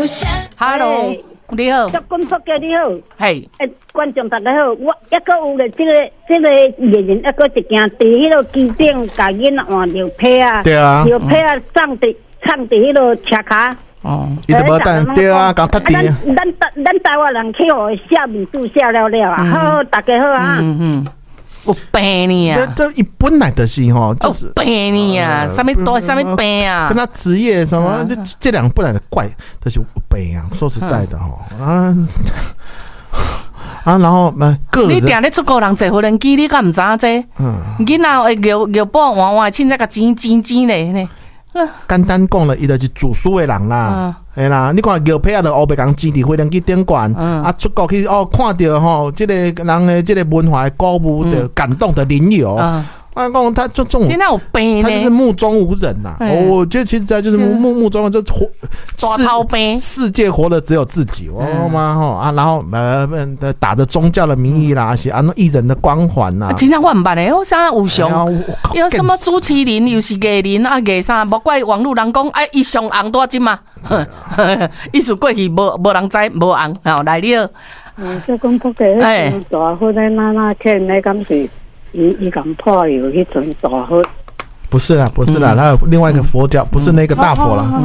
Hello， 你好， 祝工作嘅你好， 嘿， 观众大家好，我一个有咧，这个演员一个一件伫迄个机顶，甲囡仔换尿被啊， 对啊， 尿被啊放伫迄个车卡。 哦， 伊都无等对啊，讲特定。 咱台湾人去互下面注下了啊，好，大家好啊。 有病你啊！ 这一本来就是吼，就是病你啊！什么多什么病啊？ 跟他职业什么，这两个本来的怪，就是有病啊。说实在的吼然后个人， 你定咧出国人坐无人机，你敢唔知影这？囡仔会摇宝换换，凊彩甲钱咧。 简单讲了，伊就是自私的人啦，嘿啦，你看摇皮啊，就黑白讲钱伫飞机顶管，出国去看到吼，这个人的这个文化的鼓舞的感动的灵友，讲他就这种， 现在有病他就是目中无人呐。我觉得其实这就是目中就活大头病， 世界活的只有自己，嘛吼然后打着宗教的名义啦，是那艺人的光环呐。 真正我唔捌诶，我啥有上，有什么朱麒麟又是艺人啊，艺啥？莫怪网络人讲，伊上红多少嘛？意思过去无人知，无红吼来了。 这讲福建迄大佛在那看那敢是？伊讲破有迄阵大佛， 不是啦，他有另外一个佛教，不是那个大佛啦。